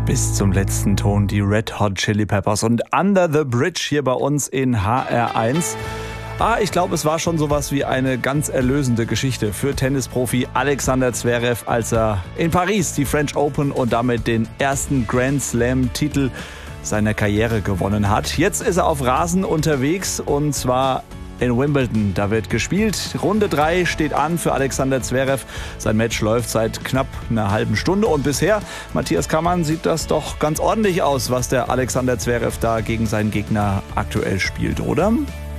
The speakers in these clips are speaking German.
Bis zum letzten Ton die Red Hot Chili Peppers und Under the Bridge hier bei uns in HR1. Ich glaube, es war schon sowas wie eine ganz erlösende Geschichte für Tennisprofi Alexander Zverev, als er in Paris die French Open und damit den ersten Grand Slam-Titel seiner Karriere gewonnen hat. Jetzt ist er auf Rasen unterwegs und zwar in Wimbledon. Da wird gespielt. Runde 3 steht an für Alexander Zverev. Sein Match läuft seit knapp einer halben Stunde und bisher, Matthias Kammann, sieht das doch ganz ordentlich aus, was der Alexander Zverev da gegen seinen Gegner aktuell spielt, oder?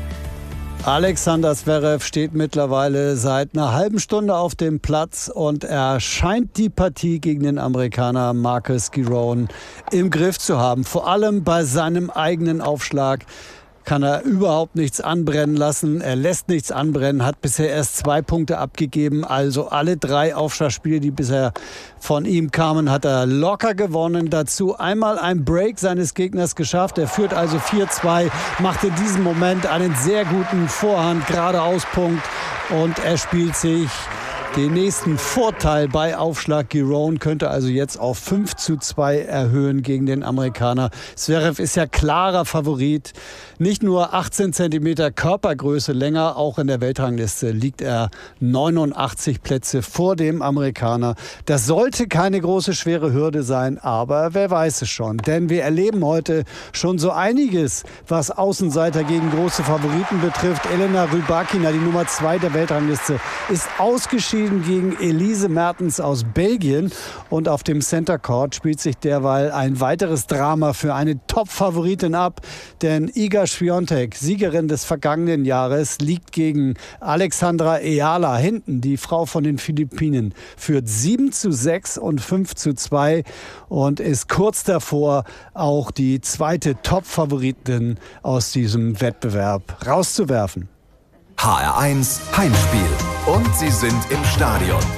Alexander Zverev steht mittlerweile seit einer halben Stunde auf dem Platz und er scheint die Partie gegen den Amerikaner Marcus Giron im Griff zu haben. Vor allem bei seinem eigenen Aufschlag kann er überhaupt nichts anbrennen lassen. Er lässt nichts anbrennen, hat bisher erst 2 Punkte abgegeben. Also alle 3 Aufschlagspiele, die bisher von ihm kamen, hat er locker gewonnen. Dazu einmal ein Break seines Gegners geschafft. Er führt also 4-2, macht in diesem Moment einen sehr guten Vorhand-Geradeauspunkt und er spielt sich den nächsten Vorteil bei Aufschlag. Giron könnte also jetzt auf 5-2 erhöhen gegen den Amerikaner. Zverev ist ja klarer Favorit. Nicht nur 18 cm Körpergröße länger, auch in der Weltrangliste liegt er 89 Plätze vor dem Amerikaner. Das sollte keine große, schwere Hürde sein, aber wer weiß es schon. Denn wir erleben heute schon so einiges, was Außenseiter gegen große Favoriten betrifft. Elena Rybakina, die Nummer 2 der Weltrangliste, ist ausgeschieden gegen Elise Mertens aus Belgien. Und auf dem Center Court spielt sich derweil ein weiteres Drama für eine Top-Favoritin ab. Denn Iga Swiatek, Siegerin des vergangenen Jahres, liegt gegen Alexandra Ayala hinten. Die Frau von den Philippinen führt 7-6 und 5-2 und ist kurz davor, auch die zweite Top-Favoritin aus diesem Wettbewerb rauszuwerfen. HR1 Heimspiel. Und sie sind im Stadion.